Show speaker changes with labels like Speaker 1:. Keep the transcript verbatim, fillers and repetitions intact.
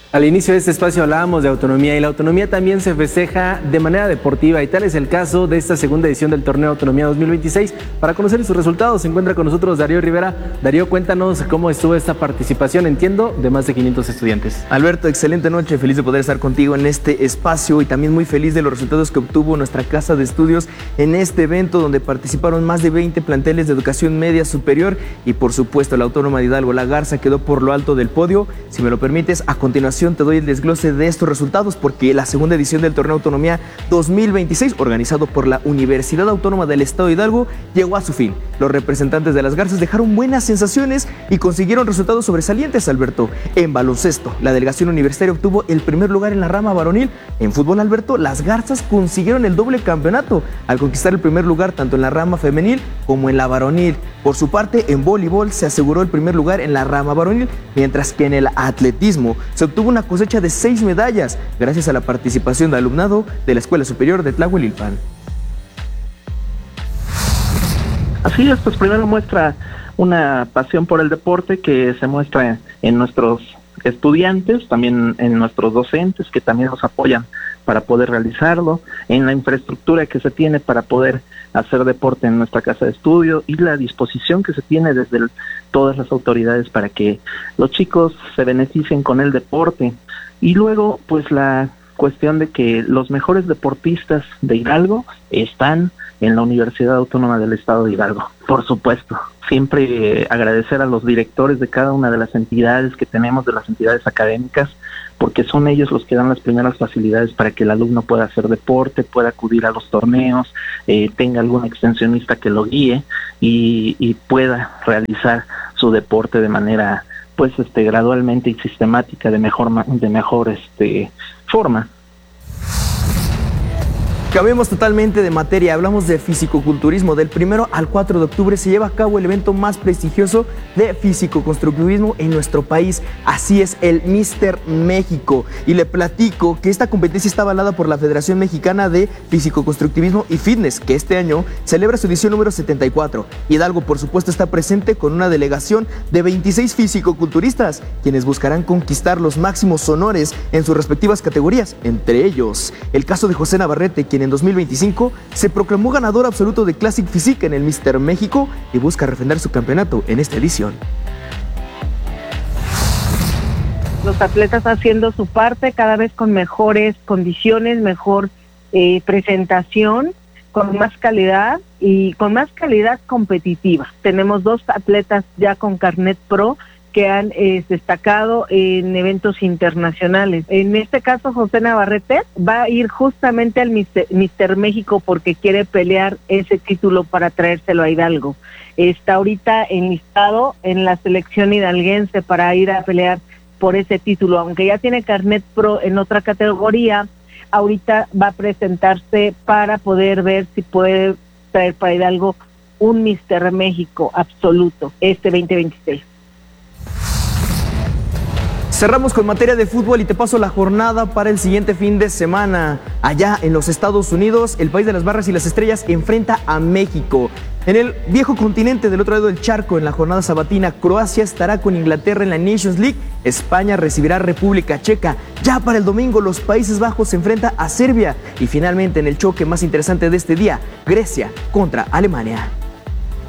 Speaker 1: Al inicio de este espacio hablábamos de autonomía y la autonomía también se festeja de manera deportiva y tal es el caso de esta segunda edición del Torneo Autonomía dos mil veintiséis. Para conocer sus resultados se encuentra con nosotros Darío Rivera. Darío, cuéntanos cómo estuvo esta participación, entiendo, de más de quinientos estudiantes.
Speaker 2: Alberto, excelente noche, feliz de poder estar contigo en este espacio y también muy feliz de los resultados que obtuvo nuestra casa de estudios en este evento donde participaron más de veinte planteles de educación media superior y por supuesto la Autónoma de Hidalgo, La Garza, quedó por lo alto del podio. Si me lo permites, a continuación te doy el desglose de estos resultados porque la segunda edición del Torneo Autonomía dos mil veintiséis, organizado por la Universidad Autónoma del Estado de Hidalgo, llegó a su fin. Los representantes de las Garzas dejaron buenas sensaciones y consiguieron resultados sobresalientes, Alberto. En baloncesto, la delegación universitaria obtuvo el primer lugar en la rama varonil. En fútbol, Alberto, las Garzas consiguieron el doble campeonato al conquistar el primer lugar tanto en la rama femenil como en la varonil. Por su parte, en voleibol se aseguró el primer lugar en la rama varonil, mientras que en el atletismo se obtuvo una cosecha de seis medallas gracias a la participación del alumnado de la Escuela Superior de Tlahuelilpan.
Speaker 3: Así es, pues primero muestra una pasión por el deporte que se muestra en nuestros estudiantes, también en nuestros docentes que también nos apoyan para poder realizarlo, en la infraestructura que se tiene para poder hacer deporte en nuestra casa de estudio y la disposición que se tiene desde el, todas las autoridades para que los chicos se beneficien con el deporte. Y luego, pues la cuestión de que los mejores deportistas de Hidalgo están en la Universidad Autónoma del Estado de Hidalgo. Por supuesto, siempre eh, agradecer a los directores de cada una de las entidades que tenemos, de las entidades académicas, porque son ellos los que dan las primeras facilidades para que el alumno pueda hacer deporte, pueda acudir a los torneos, eh, tenga algún extensionista que lo guíe y, y pueda realizar su deporte de manera pues este gradualmente y sistemática de mejor de mejor este forma.
Speaker 2: Cambiemos totalmente de materia, hablamos de fisicoculturismo. Del primero al cuatro de octubre se lleva a cabo el evento más prestigioso de fisicoconstructivismo en nuestro país. Así es, el míster México. Y le platico que esta competencia está avalada por la Federación Mexicana de Fisicoconstructivismo y Fitness, que este año celebra su edición número setenta y cuatro. Hidalgo, por supuesto, está presente con una delegación de veintiséis fisicoculturistas, quienes buscarán conquistar los máximos honores en sus respectivas categorías. Entre ellos, el caso de José Navarrete, quien en dos mil veinticinco se proclamó ganador absoluto de Classic Physique en el míster México y busca refrendar su campeonato en esta edición.
Speaker 4: Los atletas haciendo su parte cada vez con mejores condiciones, mejor eh, presentación, con más calidad y con más calidad competitiva. Tenemos dos atletas ya con carnet pro que han eh, destacado en eventos internacionales. En este caso, José Navarrete va a ir justamente al míster México porque quiere pelear ese título para traérselo a Hidalgo. Está ahorita enlistado en la selección hidalguense para ir a pelear por ese título, aunque ya tiene carnet pro en otra categoría. Ahorita va a presentarse para poder ver si puede traer para Hidalgo un míster México absoluto este veinte veintiséis.
Speaker 2: Cerramos con materia de fútbol y te paso la jornada para el siguiente fin de semana. Allá en los Estados Unidos, el país de las barras y las estrellas enfrenta a México. En el viejo continente del otro lado del charco, en la jornada sabatina, Croacia estará con Inglaterra en la Nations League. España recibirá a República Checa. Ya para el domingo, los Países Bajos se enfrenta a Serbia. Y finalmente, en el choque más interesante de este día, Grecia contra Alemania.